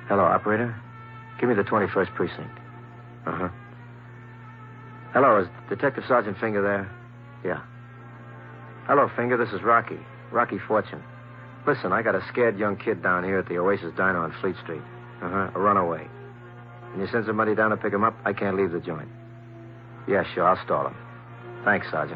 Hello, operator. Give me the 21st precinct. Uh-huh. Hello, is Detective Sergeant Finger there? Yeah. Hello, Finger. This is Rocky. Rocky Fortune. Listen, I got a scared young kid down here at the Oasis Diner on Fleet Street. Uh-huh. A runaway. Can you send somebody down to pick him up? I can't leave the joint. Yeah, sure. I'll stall him. Thanks, Sergeant.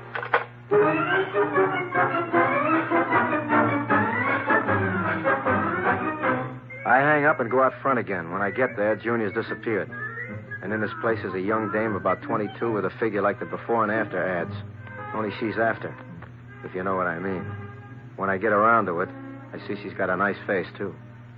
I hang up and go out front again. When I get there, Junior's disappeared. And in this place is a young dame about 22 with a figure like the before and after ads. Only she's after, if you know what I mean. When I get around to it, I see she's got a nice face, too.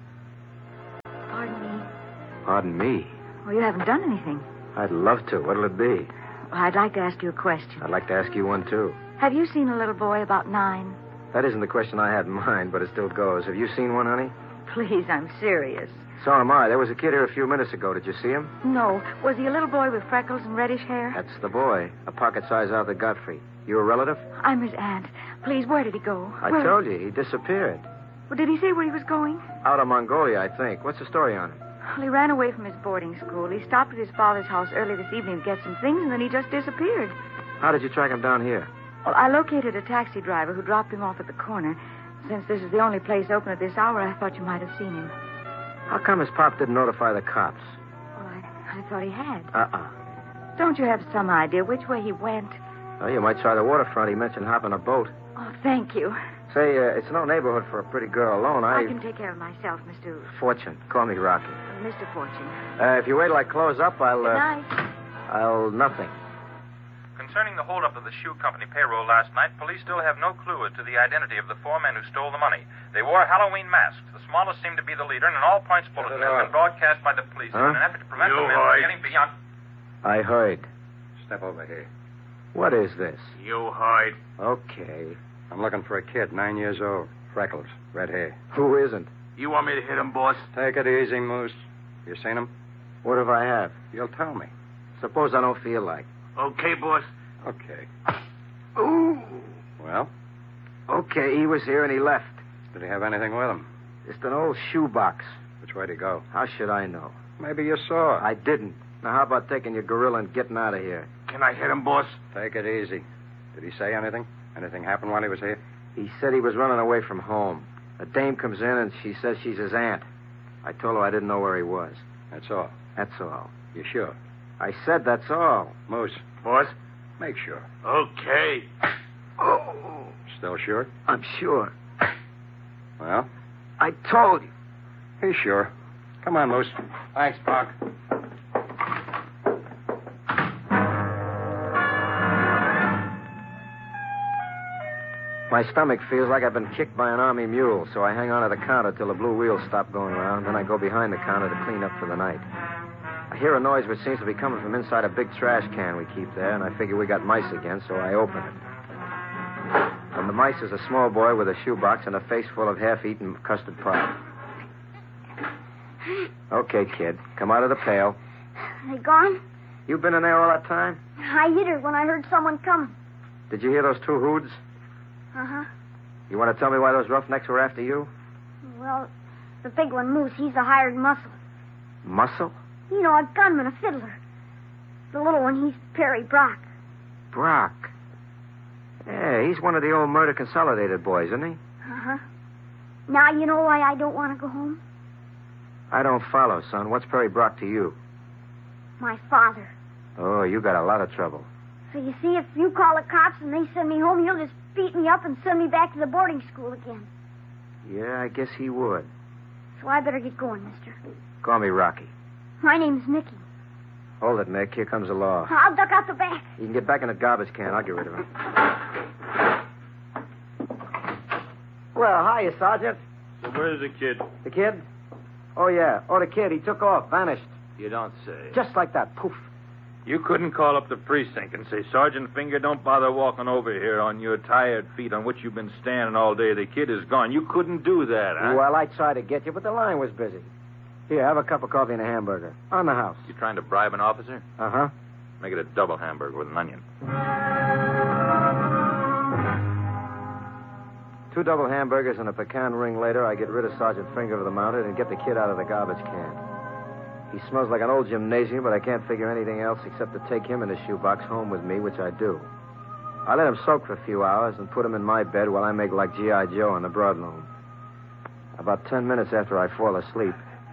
Pardon me. Pardon me? Well, you haven't done anything. I'd love to. What'll it be? Well, I'd like to ask you a question. I'd like to ask you one, too. Have you seen a little boy about 9? That isn't the question I had in mind, but it still goes. Have you seen one, honey? Please, I'm serious. So am I. There was a kid here a few minutes ago. Did you see him? No. Was he a little boy with freckles and reddish hair? That's the boy. A pocket-sized Arthur Godfrey. You a relative? I'm his aunt. Please, where did he go? I told you. He disappeared. Well, did he say where he was going? Out of Mongolia, I think. What's the story on him? Well, he ran away from his boarding school. He stopped at his father's house early this evening to get some things, and then he just disappeared. How did you track him down here? Well, I located a taxi driver who dropped him off at the corner. Since this is the only place open at this hour, I thought you might have seen him. How come his pop didn't notify the cops? Well, I thought he had. Don't you have some idea which way he went? Well, you might try the waterfront. He mentioned hopping a boat. Oh, thank you. Say, it's no neighborhood for a pretty girl alone. I can take care of myself, Mr. Fortune. Call me Rocky. Mr. Fortune. If you wait till I close up, I'll... Good night. I'll nothing. Concerning the holdup of the shoe company payroll last night, police still have no clue as to the identity of the 4 men who stole the money. They wore Halloween masks. The smallest seemed to be the leader, and an all-points bulletin has been broadcast by the police in an effort to prevent the men from getting beyond... I heard. Step over here. What is this? You hide. Okay. I'm looking for a kid, 9 years old. Freckles, red hair. Who isn't? You want me to hit him, boss? Take it easy, Moose. You seen him? What if I have? You'll tell me. Suppose I don't feel like. Okay, boss. Okay. Ooh. Well? Okay, he was here and he left. Did he have anything with him? Just an old shoebox. Which way'd he go? How should I know? Maybe you saw. I didn't. Now, how about taking your gorilla and getting out of here? Can I hit him, boss? Take it easy. Did he say anything? Anything happen while he was here? He said he was running away from home. A dame comes in and she says she's his aunt. I told her I didn't know where he was. That's all. That's all. You sure? I said that's all. Moose. Boss? Make sure. Okay. Oh. Still sure? I'm sure. Well? I told you. He's sure. Come on, Moose. Thanks, Park. My stomach feels like I've been kicked by an army mule, so I hang on to the counter till the blue wheels stop going around. Then I go behind the counter to clean up for the night. I hear a noise which seems to be coming from inside a big trash can we keep there, and I figure we got mice again, so I open it. And the mice is a small boy with a shoebox and a face full of half-eaten custard pie. Okay, kid, come out of the pail. They gone? You been in there all that time? I hid her when I heard someone coming. Did you hear those 2 hoods? Uh-huh. You want to tell me why those roughnecks were after you? Well, the big one, Moose, he's a hired muscle. Muscle? You know, a gunman, a fiddler. The little one, he's Perry Brock. Brock? Yeah, he's one of the old Murder Consolidated boys, isn't he? Uh-huh. Now you know why I don't want to go home? I don't follow, son. What's Perry Brock to you? My father. Oh, you got a lot of trouble. So you see, if you call the cops and they send me home, he'll just beat me up and send me back to the boarding school again. Yeah, I guess he would. So I better get going, mister. Call me Rocky. My name's Mickey. Hold it, Mick. Here comes the law. I'll duck out the back. You can get back in the garbage can. I'll get rid of him. Well, hiya, Sergeant. So where's the kid? The kid? Oh, yeah. Oh, the kid. He took off. Vanished. You don't say. Just like that. Poof. You couldn't call up the precinct and say, Sergeant Finger, don't bother walking over here on your tired feet on which you've been standing all day. The kid is gone. You couldn't do that, huh? Well, I tried to get you, but the line was busy. Here, have a cup of coffee and a hamburger. On the house. You trying to bribe an officer? Uh-huh. Make it a double hamburger with an onion. 2 double hamburgers and a pecan ring later, I get rid of Sergeant Finger of the Mounted and get the kid out of the garbage can. He smells like an old gymnasium, but I can't figure anything else except to take him in a shoebox home with me, which I do. I let him soak for a few hours and put him in my bed while I make like G.I. Joe on the Broadloom. About 10 minutes after I fall asleep,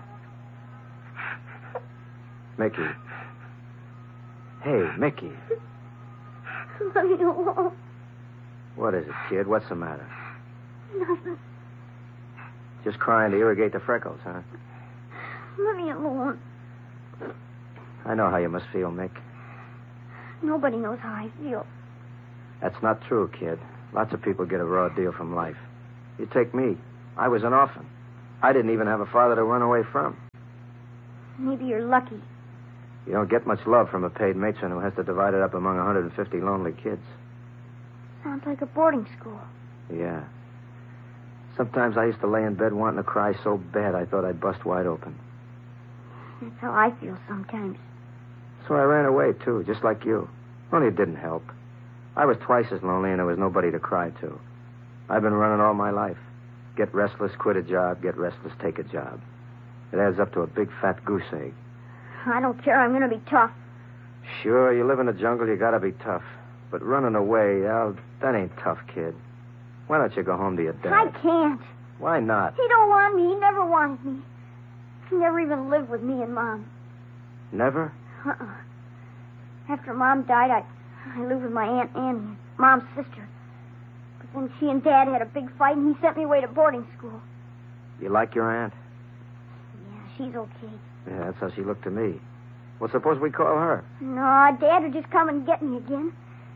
Mickey. Hey, Mickey. Let me alone. What is it, kid? What's the matter? Nothing. Just crying to irrigate the freckles, huh? Let me alone. I know how you must feel, Mick. Nobody knows how I feel. That's not true, kid. Lots of people get a raw deal from life. You take me. I was an orphan. I didn't even have a father to run away from. Maybe you're lucky. You don't get much love from a paid matron who has to divide it up among 150 lonely kids. Sounds like a boarding school. Yeah. Sometimes I used to lay in bed wanting to cry so bad I thought I'd bust wide open. That's how I feel sometimes. So I ran away, too, just like you. Only it didn't help. I was twice as lonely and there was nobody to cry to. I've been running all my life. Get restless, quit a job. Get restless, take a job. It adds up to a big fat goose egg. I don't care. I'm going to be tough. Sure, you live in the jungle, you gotta be tough. But running away, well, that ain't tough, kid. Why don't you go home to your dad? I can't. Why not? He don't want me. He never wanted me. He never even lived with me and Mom. Never? Uh-uh. After Mom died, I lived with my Aunt Annie, Mom's sister. But then she and Dad had a big fight, and he sent me away to boarding school. You like your aunt? Yeah, she's okay. Yeah, that's how she looked to me. Well, suppose we call her. No, Dad would just come and get me again.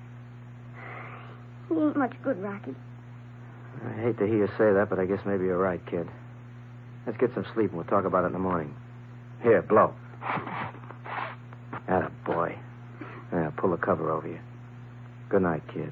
He ain't much good, Rocky. I hate to hear you say that, but I guess maybe you're right, kid. Let's get some sleep and we'll talk about it in the morning. Here, blow. Atta boy. Yeah, pull the cover over you. Good night, kid.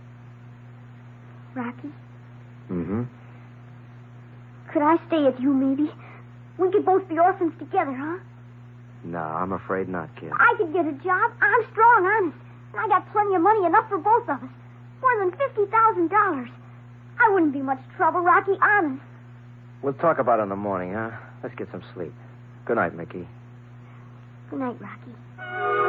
Rocky, Mm-hmm. could I stay with you, maybe? We could both be orphans together, huh? No, I'm afraid not, kid. I could get a job. I'm strong, honest. And I got plenty of money, enough for both of us. More than $50,000. I wouldn't be much trouble, Rocky, honest. We'll talk about it in the morning, huh? Let's get some sleep. Good night, Mickey. Good night, Rocky.